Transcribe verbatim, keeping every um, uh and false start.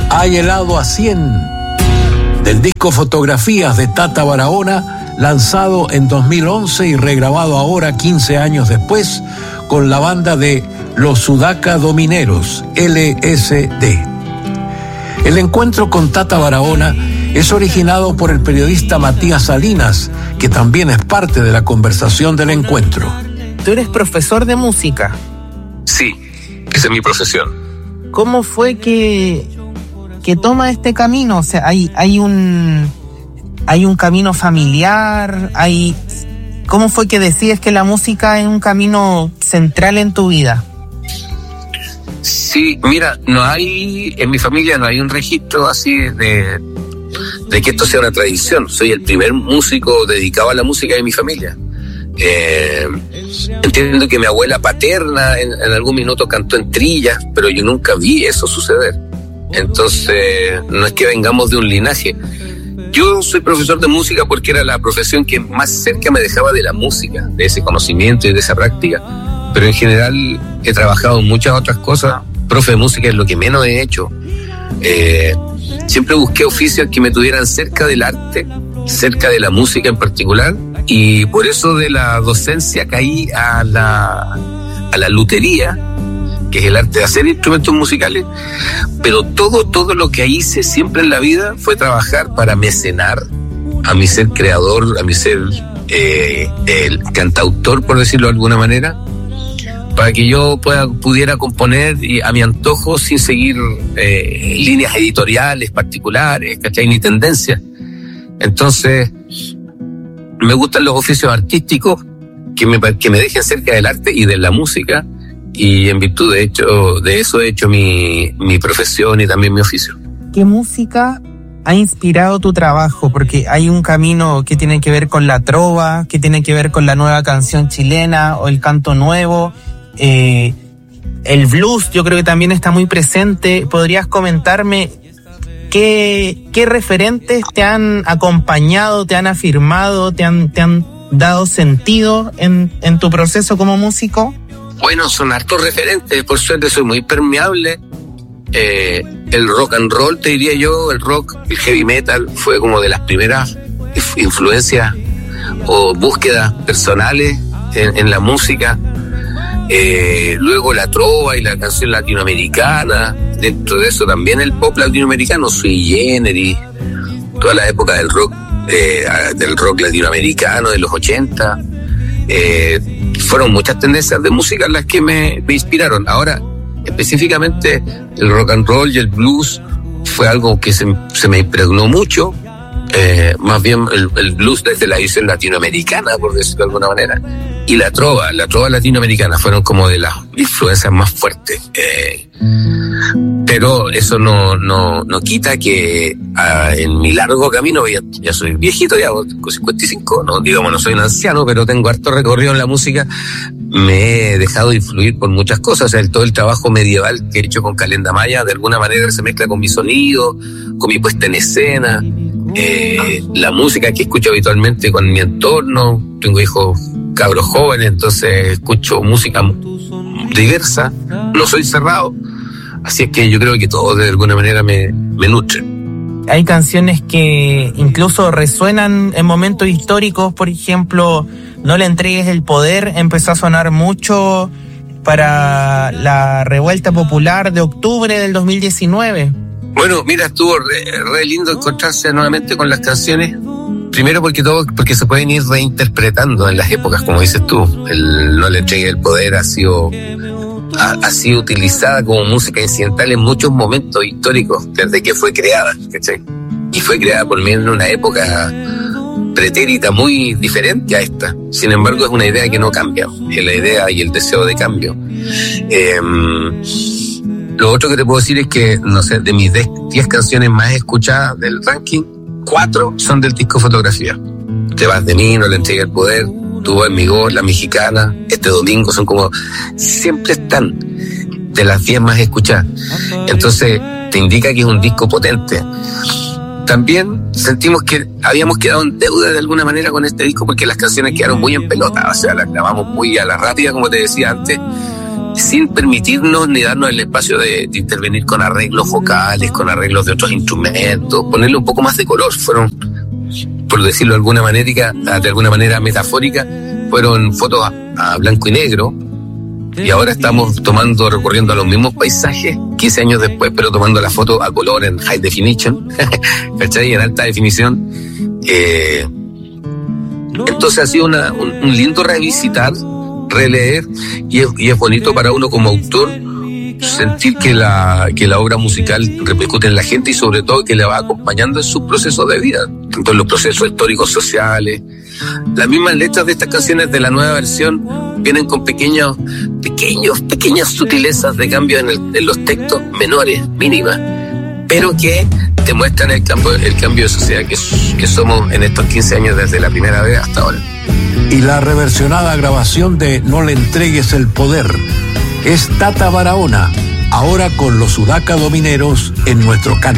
Hay helado a cien, del disco Fotografías de Tata Barahona, lanzado en dos mil once y regrabado ahora quince años después con la banda de Los Sudaca Domineros, L S D. El encuentro con Tata Barahona es originado por el periodista Matías Salinas, que también es parte de la conversación del encuentro. Tú eres profesor de música. Sí, esa es mi profesión. ¿Cómo fue que, que toma este camino? O sea, hay, hay un hay un camino familiar, hay ¿cómo fue que decides que la música es un camino central en tu vida? Sí, mira, no hay, en mi familia no hay un registro así de, de que esto sea una tradición. Soy el primer músico dedicado a la música de mi familia. Eh, entiendo que mi abuela paterna en, en algún minuto cantó en trillas, pero yo nunca vi eso suceder. Entonces, no es que vengamos de un linaje. Yo soy profesor de música porque era la profesión que más cerca me dejaba de la música, de ese conocimiento y de esa práctica. Pero en general he trabajado en muchas otras cosas. Profe de música es lo que menos he hecho. Eh, siempre busqué oficios que me tuvieran cerca del arte, cerca de la música en particular, y por eso de la docencia caí a la, a la lutería, que es el arte de hacer instrumentos musicales. Pero todo, todo lo que hice siempre en la vida fue trabajar para mecenar a mi ser creador, a mi ser eh, el cantautor, por decirlo de alguna manera, para que yo pueda, pudiera componer a mi antojo sin seguir eh, líneas editoriales particulares, ¿cachai? Ni tendencias. Entonces, me gustan los oficios artísticos que me, que me dejen cerca del arte y de la música, y en virtud de, hecho, de eso he hecho mi, mi profesión y también mi oficio. ¿Qué música ha inspirado tu trabajo? Porque hay un camino que tiene que ver con la trova, que tiene que ver con la nueva canción chilena o el canto nuevo. Eh, el blues yo creo que también está muy presente. ¿Podrías comentarme qué, qué referentes te han acompañado, te han afirmado, te han, te han dado sentido en, en tu proceso como músico? Bueno, son hartos referentes, por suerte soy muy permeable. Eh, el rock and roll, te diría yo, el rock, el heavy metal, fue como de las primeras influencias o búsquedas personales en, en la música. Eh, luego la trova y la canción latinoamericana, dentro de eso también el pop latinoamericano, Sui Generis, toda la época del rock, eh, del rock latinoamericano de los ochenta. Eh, fueron muchas tendencias de música las que me, me inspiraron. Ahora, específicamente el rock and roll y el blues fue algo que se, se me impregnó mucho. Eh, más bien el, el blues desde la visión latinoamericana, por decirlo de alguna manera, y la trova, la trova latinoamericana fueron como de las influencias más fuertes. Eh, pero eso no, no, no quita que ah, en mi largo camino, ya, ya soy viejito, ya con cincuenta y cinco, no, digamos, no soy un anciano, pero tengo harto recorrido en la música, me he dejado influir por muchas cosas. O sea, el, todo el trabajo medieval que he hecho con Calenda Maya, de alguna manera se mezcla con mi sonido, con mi puesta en escena. Eh, la música que escucho habitualmente con mi entorno, tengo hijos cabros jóvenes, entonces escucho música diversa, no soy cerrado, así es que yo creo que todo de alguna manera me, me nutre. Hay canciones que incluso resuenan en momentos históricos, por ejemplo, No le entregues el poder, empezó a sonar mucho para la revuelta popular de octubre del dos mil diecinueve. Bueno, mira, estuvo re, re lindo encontrarse nuevamente con las canciones. Primero porque todo, porque se pueden ir reinterpretando en las épocas, como dices tú. El No le entregues el poder ha sido, ha, ha sido utilizada como música incidental en muchos momentos históricos desde que fue creada, ¿cachai? Y fue creada por mí en una época pretérita muy diferente a esta. Sin embargo, es una idea que no cambia, es la idea y el deseo de cambio. Eh, Lo otro que te puedo decir es que, no sé, de mis diez canciones más escuchadas del ranking, cuatro son del disco Fotografía. Te vas de mí, No le entregué el poder, Tu voz en mi voz, La Mexicana, Este domingo, son como, siempre están de las diez más escuchadas. Entonces, te indica que es un disco potente. También sentimos que habíamos quedado en deuda de alguna manera con este disco porque las canciones quedaron muy en pelota, o sea, las grabamos muy a la rápida, como te decía antes. sin permitirnos ni darnos el espacio de, de intervenir con arreglos vocales, con arreglos de otros instrumentos, ponerle un poco más de color. Fueron, por decirlo de alguna manera, de alguna manera metafórica, fueron fotos a, a blanco y negro, y ahora estamos tomando, recurriendo a los mismos paisajes quince años después, pero tomando la foto a color en high definition, ¿cachai? En alta definición. Eh, entonces ha sido una, un, un lindo revisitar, releer, y es, y es bonito para uno como autor sentir que la, que la obra musical repercute en la gente y sobre todo que le va acompañando en sus procesos de vida, tanto en los procesos históricos, sociales. Las mismas letras de estas canciones de la nueva versión vienen con pequeños, pequeños, pequeñas sutilezas de cambio en, el, en los textos menores, mínimas, pero que te muestran el cambio, el cambio de sociedad que, que somos en estos quince años desde la primera vez hasta ahora. Y la reversionada grabación de No le entregues el poder es Tata Barahona, ahora con los Sudaca Domineros en nuestro canto.